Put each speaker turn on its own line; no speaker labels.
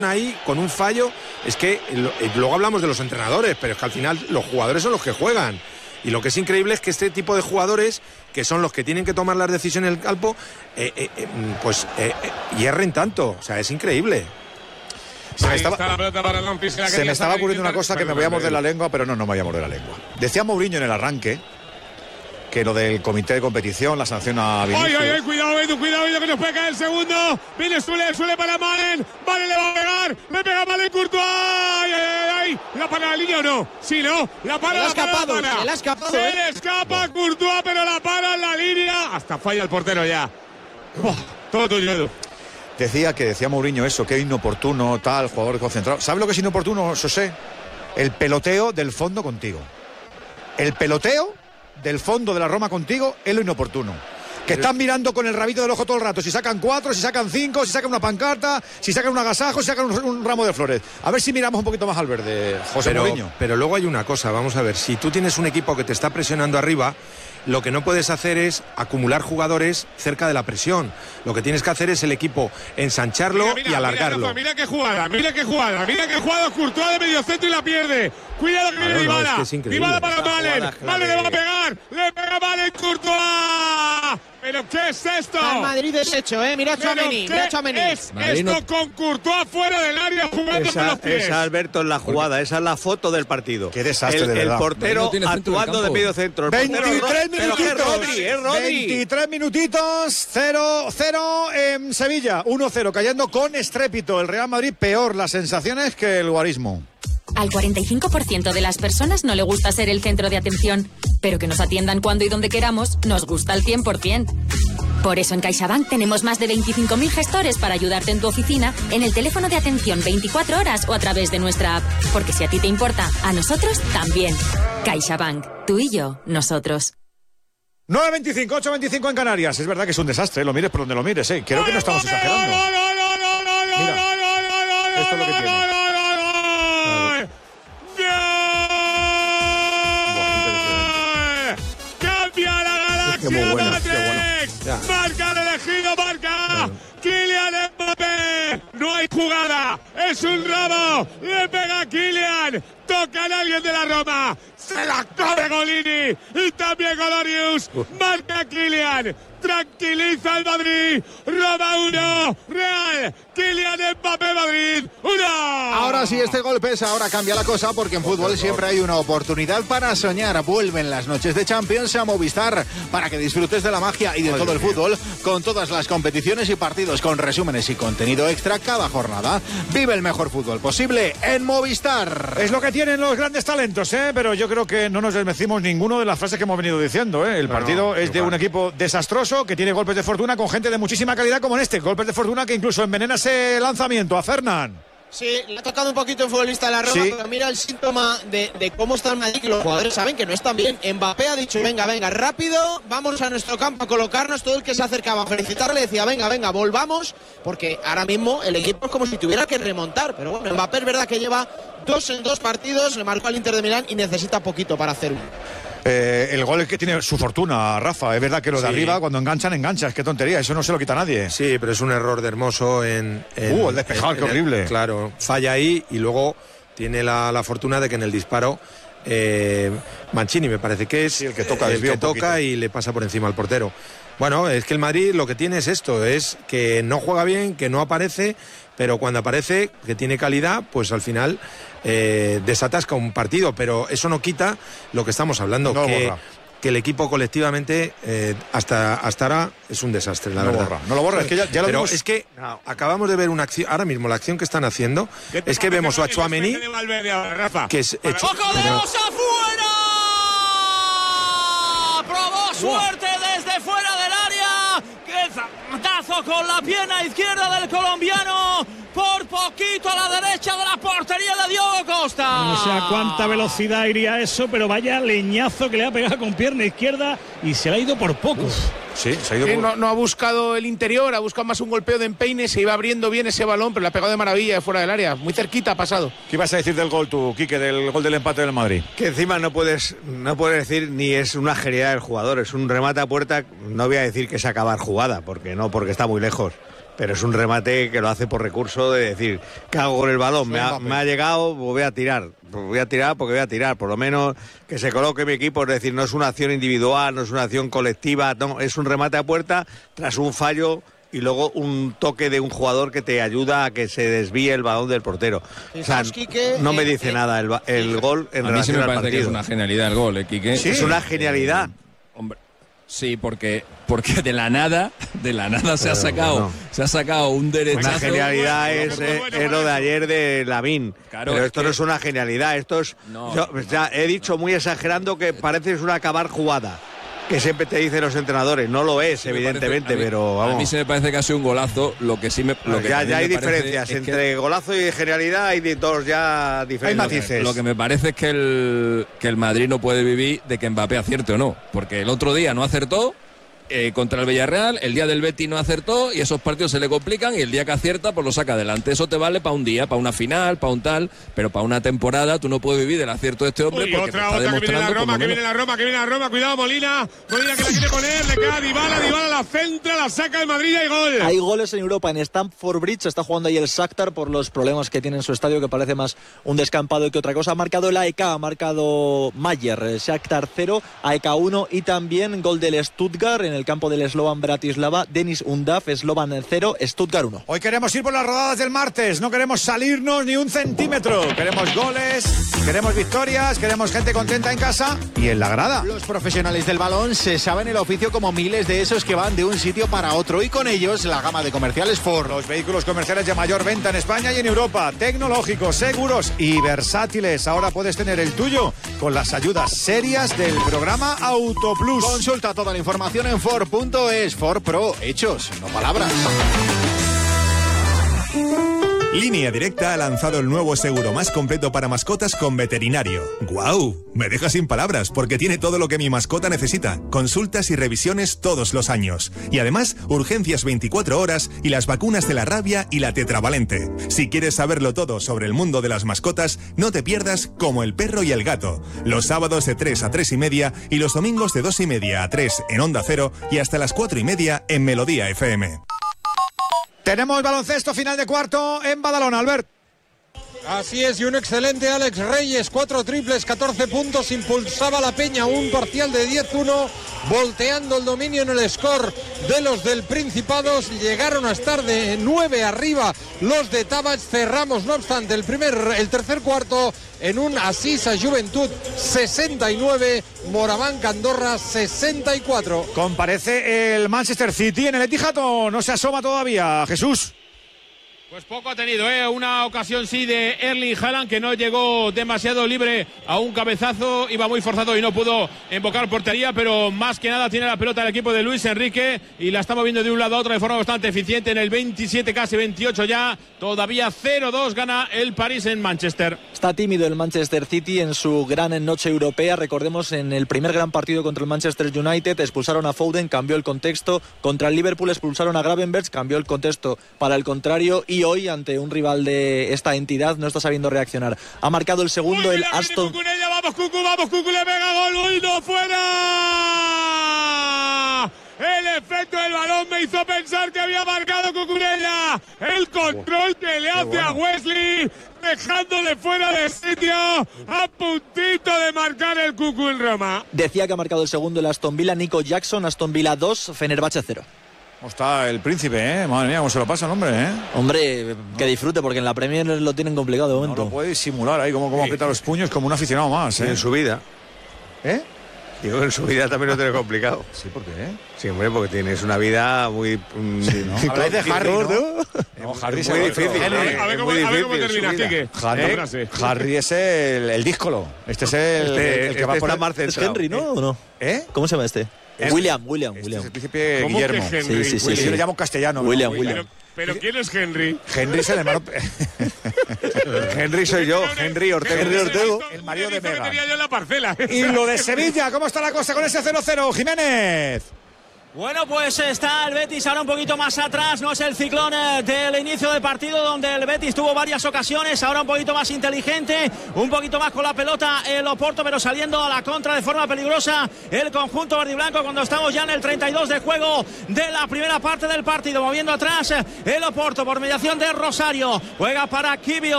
ahí con un fallo. Es que luego hablamos de los entrenadores, pero es que al final los jugadores son los que juegan. Y lo que es increíble es que este tipo de jugadores, que son los que tienen que tomar las decisiones en el campo, hierren tanto. O sea, es increíble.
Se me estaba ocurriendo una cosa que me voy a morder la lengua, pero no me voy a morder la lengua. Decía Mourinho en el arranque que lo del comité de competición, la sanción a Vinicius.
¡Ay, cuidado, Edu, que nos puede caer el segundo! Viene Sule para Malen. Malen le va a pegar. Le pega Malen Courtois. ¡Ay! ¿La para la línea o no? Sí, ¿no? La para.
Se le ha escapado.
Se le escapa Courtois, pero la para en la línea. Hasta falla el portero ya. Todo tuyo, Edu.
Decía Mourinho eso, que es inoportuno, tal, jugador concentrado. ¿Sabe lo que es inoportuno, José? El peloteo del fondo contigo. El peloteo del fondo de la Roma contigo es lo inoportuno. Que están mirando con el rabito del ojo todo el rato. Si sacan 4, si sacan 5, si sacan una pancarta, si sacan un agasajo, si sacan un ramo de flores. A ver si miramos un poquito más al verde, José Mourinho.
Pero luego hay una cosa, vamos a ver. Si tú tienes un equipo que te está presionando arriba, lo que no puedes hacer es acumular jugadores cerca de la presión. Lo que tienes que hacer es el equipo ensancharlo y alargarlo.
Mira qué jugada Courtois de medio centro y la pierde. Cuidado que viene Dybala. Dybala para Malen. Malen le va a pegar. Le pega Malen Courtois. ¿Pero qué es esto?
Al Madrid deshecho, mira Tchouaméni.
Es esto con Courtois fuera del área jugando con los pies.
Esa, Alberto, es la jugada, esa es la foto del partido.
Qué desastre, de verdad.
El portero actuando de medio centro.
23 minutitos.
Rodri.
23 minutitos, 0-0 en Sevilla. 1-0, cayendo con estrépito el Real Madrid. Peor las sensaciones que el guarismo.
Al 45% de las personas no le gusta ser el centro de atención, pero que nos atiendan cuando y donde queramos nos gusta al 100%. Por eso en CaixaBank tenemos más de 25.000 gestores para ayudarte en tu oficina, en el teléfono de atención 24 horas o a través de nuestra app. Porque si a ti te importa, a nosotros también. CaixaBank, tú y yo, nosotros.
9.25, 8.25 en Canarias. Es verdad que es un desastre, lo mires por donde lo mires, Creo que no estamos exagerando. Mira, esto es lo que tiene.
¡Cambia la galaxia! ¡Matrix! ¡Marca el elegido, marca! ¡Kylian Mbappé! ¡No hay jugada! ¡Es un robo! ¡Le pega a Kylian! ¡Toca a alguien de la Roma! ¡Se la come Golini! ¡Y también Golorius! ¡Marca Kylian! ¡Tranquiliza el Madrid! ¡Roma 1! ¡Real! ¡Kylian Mbappé Madrid 1!
Ahora sí, este gol pesa, ahora cambia la cosa porque en fútbol siempre hay una oportunidad para soñar. Vuelven las noches de Champions a Movistar para que disfrutes de la magia y de todo el fútbol con todas las competiciones y partidos, con resúmenes y contenido extra cada jornada. Vive el mejor fútbol posible en Movistar.
Es lo que tienen los grandes talentos, pero yo creo que no nos desmecimos ninguno de las frases que hemos venido diciendo, El partido es de un equipo desastroso que tiene golpes de fortuna con gente de muchísima calidad como en este. Golpes de fortuna que incluso envenena ese lanzamiento a Fernán.
Sí, le ha tocado un poquito el futbolista de la Roma, pero mira el síntoma de cómo está el Madrid, que los jugadores saben que no están bien. Mbappé ha dicho, venga, rápido, vamos a nuestro campo a colocarnos. Todo el que se acercaba a felicitarle decía, venga, volvamos, porque ahora mismo el equipo es como si tuviera que remontar. Pero bueno, Mbappé es verdad que lleva 2 en 2 partidos, le marcó al Inter de Milán y necesita poquito para hacer uno.
El gol es que tiene su fortuna, Rafa. Es verdad que lo de arriba, cuando enganchas, qué tontería, eso no se lo quita nadie.
Sí, pero es un error de Hermoso en
el despejado, qué horrible.
Claro, falla ahí y luego tiene la fortuna de que en el disparo Mancini me parece que es
el que toca,
y le pasa por encima al portero. Bueno, es que el Madrid lo que tiene es esto, es que no juega bien, que no aparece, pero cuando aparece, que tiene calidad, pues al final desatasca un partido, pero eso no quita lo que estamos hablando, que el equipo colectivamente hasta ahora es un desastre, la verdad.
No lo borra, es que ya lo
pero
vimos.
Es que acabamos de ver una acción, ahora mismo la acción que están haciendo, es que vemos a Tchouaméni, que es hecho...
¡Ojo de Osa afuera! ¡Probó suerte desde fuera del área! ¡Qué zapatazo con la pierna izquierda del colombiano! Por poquito a la derecha de la portería de Diogo Costa.
No sé a cuánta velocidad iría eso, pero vaya leñazo que le ha pegado con pierna izquierda y se le ha ido por poco.
Sí, se ha ido
no ha buscado el interior, ha buscado más un golpeo de empeine, se iba abriendo bien ese balón, pero le ha pegado de maravilla de fuera del área, muy cerquita ha pasado.
¿Qué ibas a decir del gol tú, Quique, del gol del empate del Madrid?
Que encima no puedes decir ni es una genialidad del jugador, es un remate a puerta, no voy a decir que es acabar jugada, porque está muy lejos. pero es un remate que lo hace por recurso de decir, ¿qué hago con el balón? Me ha llegado, pues voy a tirar. Pues voy a tirar porque voy a tirar. Por lo menos que se coloque mi equipo. Es decir, no es una acción individual, no es una acción colectiva. No, es un remate a puerta tras un fallo y luego un toque de un jugador que te ayuda a que se desvíe el balón del portero. O sea, no me dice nada el gol en relación al partido. A mí sí me parece que
es una genialidad el gol, Quique.
¿Sí? Es una genialidad.
Hombre. Sí, porque de la nada se ha sacado un derechazo.
Una genialidad es lo de ayer de Lavín. Claro, pero esto no es una genialidad, esto es... No, ya he dicho muy exagerando que parece una acabar jugada, que siempre te dicen los entrenadores. No lo es, evidentemente, pero vamos.
A mí se me parece que ha sido un golazo. Lo que sí me...
ya hay diferencias entre golazo y genialidad, hay dos ya diferentes.
Hay matices. Lo que me parece es que el Madrid no puede vivir de que Mbappé acierte o no, porque el otro día no acertó contra el Villarreal, el día del Betis no acertó y esos partidos se le complican, y el día que acierta pues lo saca adelante. Eso te vale para un día, para una final, para un tal, pero para una temporada tú no puedes vivir del acierto de este hombre. Porque
otra que viene la Roma, que viene la Roma, cuidado Molina que la quiere poner, le queda Dybala la centra, la saca el Madrid y hay gol.
Hay goles en Europa, en Stamford Bridge está jugando ahí el Shakhtar por los problemas que tiene en su estadio, que parece más un descampado que otra cosa. Ha marcado el AEK, ha marcado Mayer, Shakhtar 0, AEK 1, y también gol del Stuttgart en el campo del Slovan Bratislava, Denis Undav, Slovan 0, Stuttgart 1.
Hoy queremos ir por las rodadas del martes, no queremos salirnos ni un centímetro. Queremos goles, queremos victorias, queremos gente contenta en casa y en la grada.
Los profesionales del balón se saben el oficio como miles de esos que van de un sitio para otro, y con ellos la gama de comerciales Ford.
Los vehículos comerciales de mayor venta en España y en Europa, tecnológicos, seguros y versátiles. Ahora puedes tener el tuyo con las ayudas serias del programa Autoplus.
Consulta toda la información en Ford.es. Ford Pro, hechos, no palabras.
Línea Directa ha lanzado el nuevo seguro más completo para mascotas con veterinario. ¡Guau! Me deja sin palabras porque tiene todo lo que mi mascota necesita. Consultas y revisiones todos los años. Y además, urgencias 24 horas y las vacunas de la rabia y la tetravalente. Si quieres saberlo todo sobre el mundo de las mascotas, no te pierdas Como el perro y el gato. Los sábados de 3 a 3 y media y los domingos de 2 y media a 3 en Onda Cero y hasta las 4 y media en Melodía FM.
Tenemos baloncesto final de cuarto en Badalona, Albert.
Así es, y un excelente Alex Reyes, 4 triples, 14 puntos, impulsaba la Peña, un parcial de 10-1, volteando el dominio en el score de los del Principado. Llegaron a estar de 9 arriba los de Tabach. Cerramos, no obstante, el tercer cuarto en un Asisa Juventud 69, Moraván Andorra 64.
¿Comparece el Manchester City en el Etihad o no se asoma todavía, Jesús?
Pues poco ha tenido, una ocasión sí de Erling Haaland, que no llegó demasiado libre a un cabezazo, iba muy forzado y no pudo invocar portería, pero más que nada tiene la pelota el equipo de Luis Enrique y la está moviendo de un lado a otro de forma bastante eficiente en el 27, casi 28 ya, todavía 0-2 gana el París en Manchester.
Está tímido el Manchester City en su gran noche europea. Recordemos, en el primer gran partido contra el Manchester United expulsaron a Foden, cambió el contexto. Contra el Liverpool expulsaron a Gravenberch, cambió el contexto para el contrario, y hoy ante un rival de esta entidad no está sabiendo reaccionar. Ha marcado el segundo el Aston.
Vamos Cucu, le pega gol, ¡uy, no, fuera! El efecto del balón me hizo pensar que había marcado Cucurella. El control que le hace a Wesley, dejándole fuera de sitio, a puntito de marcar el Cucu en Roma.
Decía que ha marcado el segundo el Aston Villa, Nico Jackson. Aston Villa 2, Fenerbahce 0.
¿Cómo está el príncipe, Madre mía, cómo se lo pasa el hombre,
Hombre, que disfrute, porque en la Premier lo tienen complicado de momento.
No lo puede disimular ahí, como aprieta los puños como un aficionado más,
En su vida. Digo, en su vida también lo tiene complicado.
Sí, ¿por qué?
Sí, hombre, porque tienes una vida muy...
Sí, ¿no? Habláis de Harry, ¿no? No, Harry es muy difícil.
A ver cómo termina, Quique.
Harry es el díscolo. Este es el que va por la marca.
¿Es Henry, no? ¿O no?
¿Cómo
se llama este? William.
Este es el príncipe Guillermo.
Sí.
Yo le llamo castellano.
William.
¿Pero quién es Henry?
Henry es el hermano...
Henry soy yo, Henry Ortego.
El marido de Mega.
Tenía yo en la parcela.
Y lo de Sevilla, ¿cómo está la cosa con ese 0-0, Jiménez?
Bueno, pues está el Betis ahora un poquito más atrás, no es el ciclón del inicio del partido donde el Betis tuvo varias ocasiones, ahora un poquito más inteligente, un poquito más con la pelota el Oporto, pero saliendo a la contra de forma peligrosa el conjunto verdiblanco cuando estamos ya en el 32 de juego de la primera parte del partido, moviendo atrás el Oporto por mediación de Rosario, juega para Kibio.